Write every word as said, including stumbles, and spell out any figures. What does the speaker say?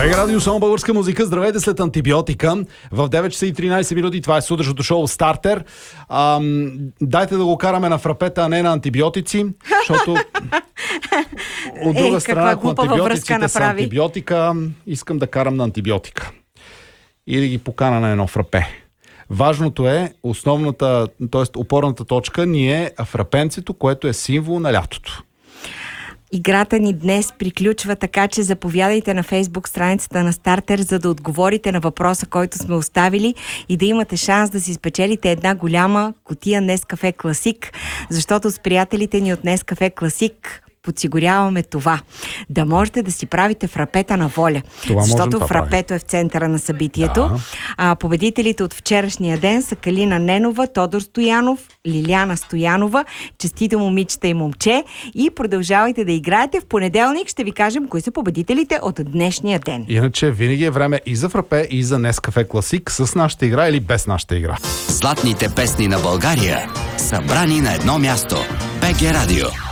БГ Радио, само българска музика. Здравейте след антибиотика. В девет часа и тринайсет минути. Това е сутрешното шоу Стартер. Ам, дайте да го караме на фрапета, а не на антибиотици, защото от друга Ей, страна, ако антибиотиците са направи. антибиотика, искам да карам на антибиотика. И да ги покана на едно фрапе. Важното е, основната, т.е. опорната точка ни е фрапенцето, което е символ на лятото. Играта ни днес приключва, така че заповядайте на Фейсбук страницата на Стартер, за да отговорите на въпроса, който сме оставили и да имате шанс да си спечелите една голяма кутия Нескафе Класик, защото с приятелите ни от Нескафе Класик подсигуряваме това. Да можете да си правите фрапета на воля. Това защото можем, фрапето е в центъра на събитието. Да. А, победителите от вчерашния ден са Калина Ненова, Тодор Стоянов, Лиляна Стоянова. Честито момичета и момче. И продължавайте да играете. В понеделник ще ви кажем кои са победителите от днешния ден. Иначе винаги е време и за фрапе, и за Нескафе Класик с нашата игра или без нашата игра. Златните песни на България, събрани на едно място. БГ Радио.